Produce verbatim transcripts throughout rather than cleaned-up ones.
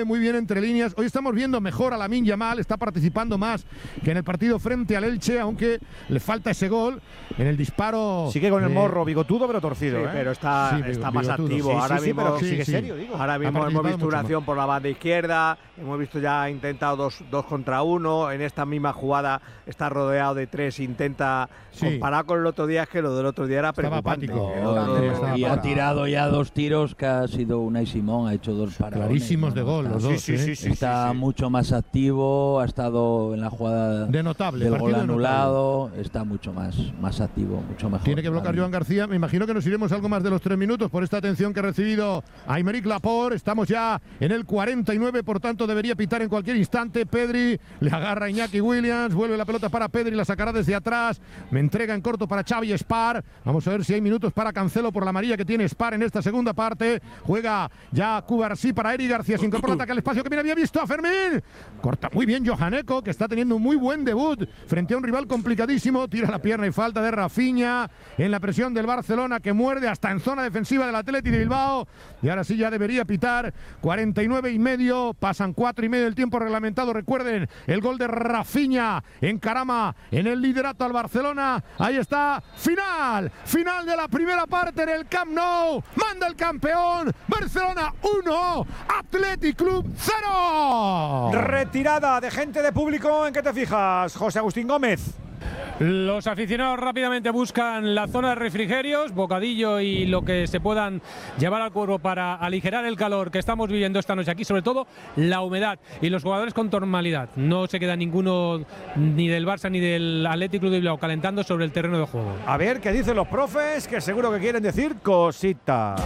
mueve muy bien entre líneas. Hoy estamos viendo mejor a Lamine Yamal, está participando más que en el partido frente al Elche, aunque le falta ese gol en el disparo. Sigue con el eh, morro bigotudo, pero torcido. Sí, ¿eh? pero está, Sí, está bigotudo. más activo. Sí, ahora sí, sí, mismo, pero sí, sigue sí. serio, digo. ahora mismo Ha hemos participado visto una mucho acción más. por la banda izquierda, hemos visto ya ha intentado dos, dos contra uno. En esta misma jugada está rodeado de tres, intenta Sí. comparar con el otro día, es que lo del otro día era Estaba preocupante. apático. El No, otro no, día- no, estaba Y ha apático. tirado ya dos tiros que ha sido Unai Simón, ha hecho dos paradas. Clarísimos de gol, los dos. Sí, sí, ¿eh? sí, sí. Está mucho más activo, ha estado en la jugada De notable, del partido gol de anulado, está mucho más, más activo, mucho mejor. Tiene que bloquear Joan García. Me imagino que nos iremos algo más de los tres minutos por esta atención que ha recibido Aymeric Laporte. Estamos ya en el cuarenta y nueve, por tanto debería pitar en cualquier instante. Pedri le agarra a Iñaki Williams, vuelve la pelota para Pedri, la sacará desde atrás. Me entrega en corto para Xavi Espar. Vamos a ver si hay minutos para Cancelo por la amarilla que tiene Espar en esta segunda parte. Juega ya Cubarsí para Eric García. Se incorpora, ataca al espacio que bien había visto a Fermín. Corta muy bien Johan Eko, que está teniendo un muy buen debut frente a un rival complicadísimo. Tira la pierna y falta de Rafinha en la presión del Barcelona, que muerde hasta en zona defensiva del Athletic de Bilbao. Y ahora sí ya debería pitar. cuarenta y nueve y medio, pasan cuatro y medio del tiempo reglamentado. Recuerden, el gol de Rafinha encarama en el liderato al Barcelona. Ahí está, final, final de la primera parte en el Camp Nou. Manda el campeón, Barcelona uno, Athletic Club cero. Retirada de gente de público, ¿en qué te fijas, José Agustín Gómez? Los aficionados rápidamente buscan la zona de refrigerios, bocadillo y lo que se puedan llevar al cuerpo para aligerar el calor que estamos viviendo esta noche aquí, sobre todo la humedad y los jugadores con normalidad. No se queda ninguno ni del Barça ni del Athletic Club de Bilbao calentando sobre el terreno de juego. A ver qué dicen los profes, que seguro que quieren decir cositas.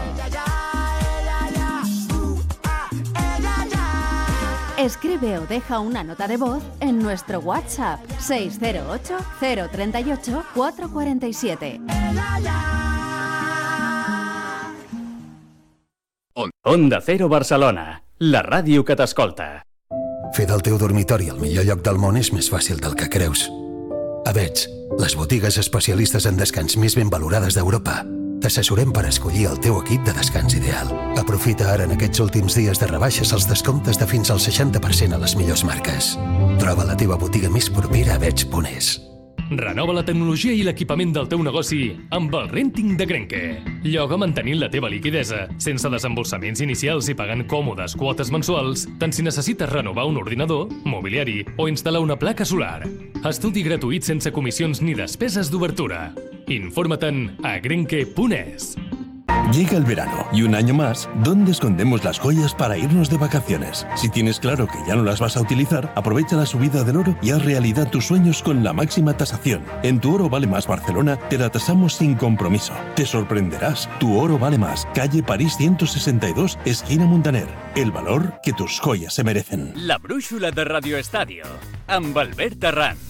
Escribe o deja una nota de voz en nuestro WhatsApp seis cero ocho, cero tres ocho, cuatro cuatro siete. Onda Cero Barcelona, la ràdio que t'escolta. Fer del teu dormitori el millor lloc del món és més fàcil del que creus. A Vets, les botigues especialistes en descans més ben valorades d'Europa. T'assessorem per escollir el teu equip de descans ideal. Aprofita ara en aquests últims dies de rebaixes els descomptes de fins al seixanta per cent a les millors marques. Troba la teva botiga més propera a vets punt es. Renova la tecnologia i l'equipament del teu negoci amb el Renting de Grenke. Lloga mantenint la teva liquidesa, sense desembolsaments inicials i pagant còmodes quotes mensuals, tant si necessites renovar un ordinador, mobiliari o instal·lar una placa solar. Estudi gratuït sense comissions ni despeses d'obertura. Infórmate a grenke punt es. Llega el verano y un año más, ¿dónde escondemos las joyas para irnos de vacaciones? Si tienes claro que ya no las vas a utilizar, aprovecha la subida del oro y haz realidad tus sueños con la máxima tasación. En Tu Oro Vale Más Barcelona te la tasamos sin compromiso. Te sorprenderás. Tu Oro Vale Más, calle París ciento sesenta y dos, esquina Montaner. El valor que tus joyas se merecen. La brúixola de Radio Estadio, amb Albert Arran.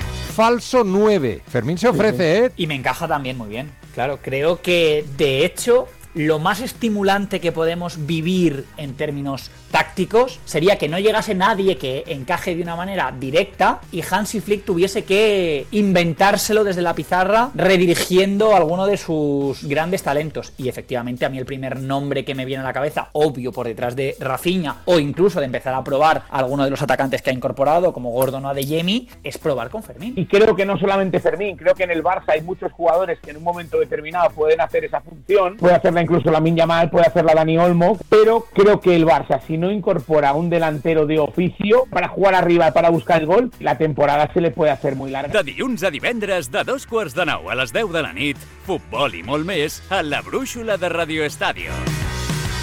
Falso nueve. Fermín se ofrece, ¿eh? Y me encaja también muy bien. Claro, creo que de hecho lo más estimulante que podemos vivir en términos tácticos sería que no llegase nadie que encaje de una manera directa y Hansi Flick tuviese que inventárselo desde la pizarra redirigiendo alguno de sus grandes talentos. Y efectivamente a mí el primer nombre que me viene a la cabeza, obvio por detrás de Rafinha, o incluso de empezar a probar a alguno de los atacantes que ha incorporado como Gordon o Adeyemi, es probar con Fermín. Y creo que no solamente Fermín, creo que en el Barça hay muchos jugadores que en un momento determinado pueden hacer esa función, puede hacerla incluso Lamine Yamal, puede hacerla Dani Olmo, pero creo que el Barça, si no incorpora un delantero de oficio para jugar arriba, para buscar el gol, la temporada se le puede hacer muy larga. De dilluns a divendres, de dos quarts de nou a les deu de la nit, futbol i molt més a la brúixola de Radio Estadio.